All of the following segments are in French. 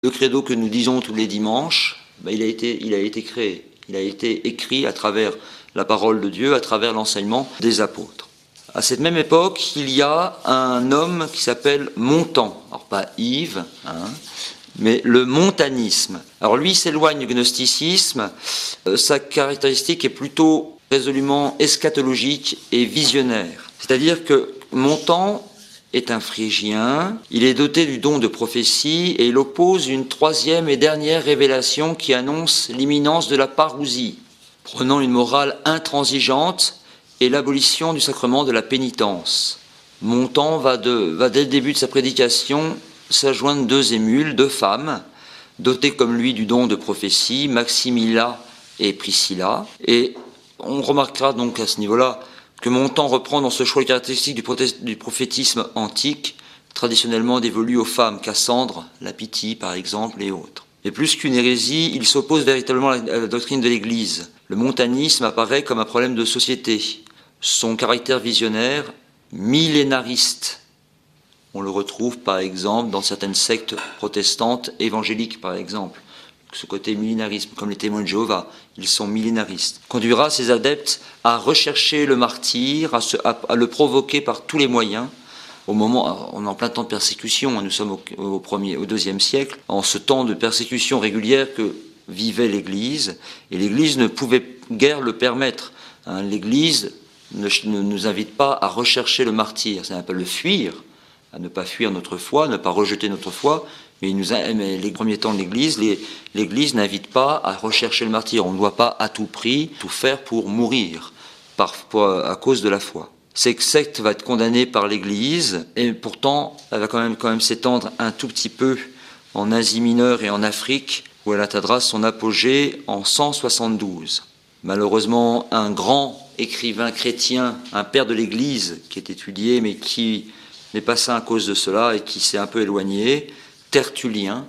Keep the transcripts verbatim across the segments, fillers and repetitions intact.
Le credo que nous disons tous les dimanches, ben, il a été, il a été créé, il a été écrit à travers la parole de Dieu, à travers l'enseignement des apôtres. À cette même époque, il y a un homme qui s'appelle Montan, alors pas Yves, hein, mais le montanisme. Alors lui s'éloigne du gnosticisme, euh, sa caractéristique est plutôt résolument eschatologique et visionnaire. C'est-à-dire que Montan est un phrygien, il est doté du don de prophétie et il oppose une troisième et dernière révélation qui annonce l'imminence de la parousie, prenant une morale intransigeante et l'abolition du sacrement de la pénitence. Montan va, de, va dès le début de sa prédication s'adjoindre deux émules, deux femmes, dotées comme lui du don de prophétie, Maximilla et Priscilla. Et on remarquera donc à ce niveau-là que Montan reprend dans ce choix les caractéristiques du, du prophétisme antique, traditionnellement dévolu aux femmes, Cassandre, la Pythie par exemple, et autres. Et plus qu'une hérésie, il s'oppose véritablement à la, à la doctrine de l'Église. Le montanisme apparaît comme un problème de société. Son caractère visionnaire, millénariste, on le retrouve par exemple dans certaines sectes protestantes évangéliques par exemple. Ce côté millénarisme, comme les témoins de Jéhovah, ils sont millénaristes, conduira ses adeptes à rechercher le martyr, à, se, à, à le provoquer par tous les moyens. Au moment, on est en plein temps de persécution, nous sommes au, au, premier, au deuxième siècle, en ce temps de persécution régulière que vivait l'Église, et l'Église ne pouvait guère le permettre. Hein, L'Église ne, ne nous invite pas à rechercher le martyr, c'est un peu le fuir, à ne pas fuir notre foi, ne pas rejeter notre foi. Mais, il nous a, mais les premiers temps de l'Église, les, l'Église n'invite pas à rechercher le martyr. On ne doit pas à tout prix tout faire pour mourir par, pour, à cause de la foi. Cette secte va être condamnée par l'Église et pourtant elle va quand même, quand même s'étendre un tout petit peu en Asie mineure et en Afrique où elle atteindra son apogée en cent soixante-douze. Malheureusement, un grand écrivain chrétien, un père de l'Église qui est étudié mais qui n'est pas saint à cause de cela et qui s'est un peu éloigné, Tertullien,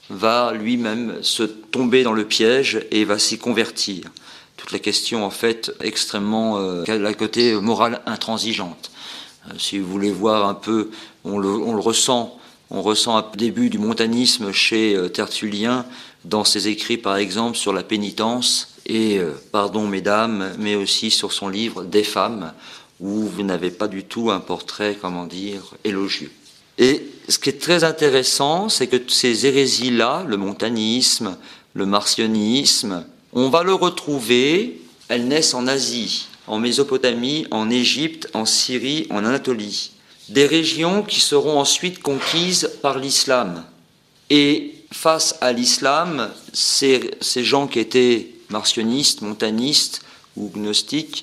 va lui-même se tomber dans le piège et va s'y convertir. Toute la question, en fait, extrêmement, euh, la côté morale intransigeante. Euh, si vous voulez voir un peu, on le, on le ressent, on ressent un début du montanisme chez euh, Tertullien, dans ses écrits, par exemple, sur la pénitence, et, euh, pardon mesdames, mais aussi sur son livre Des femmes, où vous n'avez pas du tout un portrait, comment dire, élogieux. Et ce qui est très intéressant, c'est que ces hérésies-là, le montanisme, le marcionisme, on va le retrouver, elles naissent en Asie, en Mésopotamie, en Égypte, en Syrie, en Anatolie. Des régions qui seront ensuite conquises par l'islam. Et face à l'islam, ces, ces gens qui étaient marcionistes, montanistes ou gnostiques,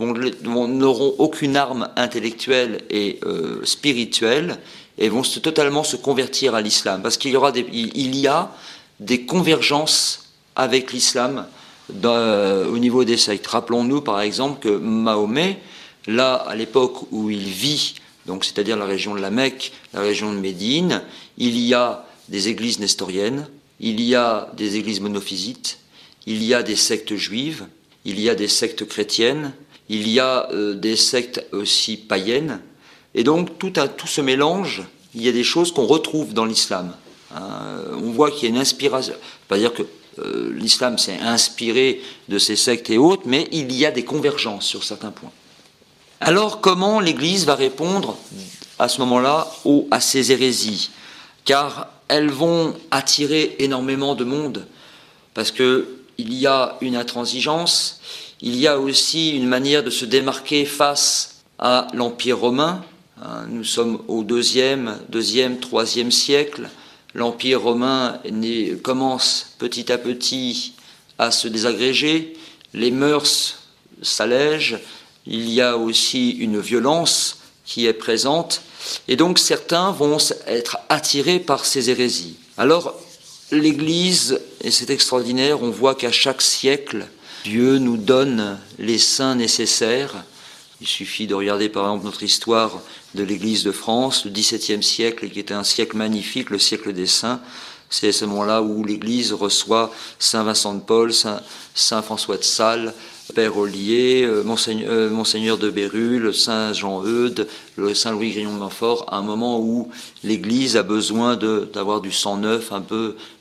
n'auront aucune arme intellectuelle et euh, spirituelle, et vont se, totalement se convertir à l'islam, parce qu'il y aura des, il y a des convergences avec l'islam euh, au niveau des sectes. Rappelons-nous par exemple que Mahomet, là à l'époque où il vit, donc c'est-à-dire la région de la Mecque, la région de Médine, il y a des églises nestoriennes, il y a des églises monophysites, il y a des sectes juives, il y a des sectes chrétiennes, il y a euh, des sectes aussi païennes. Et donc, tout, un, tout ce mélange, il y a des choses qu'on retrouve dans l'islam. Hein, on voit qu'il y a une inspiration. Pas dire que euh, l'islam s'est inspiré de ces sectes et autres, mais il y a des convergences sur certains points. Alors, comment l'Église va répondre à ce moment-là aux, à ces hérésies ? Car elles vont attirer énormément de monde, parce qu'il y a une intransigeance, il y a aussi une manière de se démarquer face à l'Empire romain. Nous sommes au deuxième, deuxième, troisième siècle. L'Empire romain commence petit à petit à se désagréger. Les mœurs s'allègent. Il y a aussi une violence qui est présente. Et donc certains vont être attirés par ces hérésies. Alors l'Église, et c'est extraordinaire, on voit qu'à chaque siècle, Dieu nous donne les saints nécessaires. Il suffit de regarder par exemple notre histoire de l'Église de France, le dix-septième siècle, qui était un siècle magnifique, le siècle des saints. C'est à ce moment-là où l'Église reçoit Saint Vincent de Paul, Saint, Saint François de Sales, Père Ollier, euh, Monseigneur, euh, Monseigneur de Bérulle, Saint Jean-Eudes, le Saint Louis Grignon de Montfort, à un moment où l'Église a besoin de, d'avoir du sang neuf, un peu